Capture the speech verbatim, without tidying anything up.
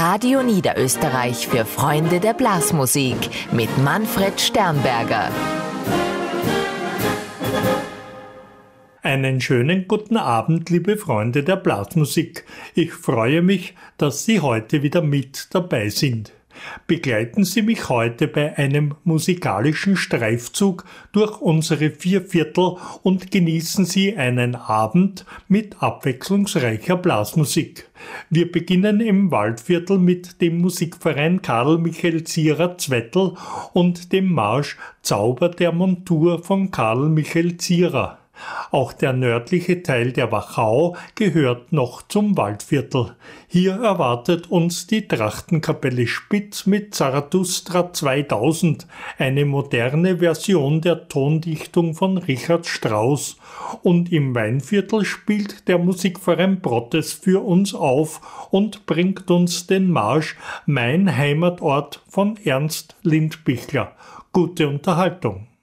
Radio Niederösterreich für Freunde der Blasmusik mit Manfred Sternberger. Einen schönen guten Abend, liebe Freunde der Blasmusik. Ich freue mich, dass Sie heute wieder mit dabei sind. Begleiten Sie mich heute bei einem musikalischen Streifzug durch unsere Vierviertel und genießen Sie einen Abend mit abwechslungsreicher Blasmusik. Wir beginnen im Waldviertel mit dem Musikverein Karl Michael Zierer Zwettl und dem Marsch Zauber der Montur von Karl Michael Zierer. Auch der nördliche Teil der Wachau gehört noch zum Waldviertel. Hier erwartet uns die Trachtenkapelle Spitz mit Zarathustra zweitausend, eine moderne Version der Tondichtung von Richard Strauss. Und im Weinviertel spielt der Musikverein Brottes für uns auf und bringt uns den Marsch Mein Heimatort von Ernst Lindbichler. Gute Unterhaltung.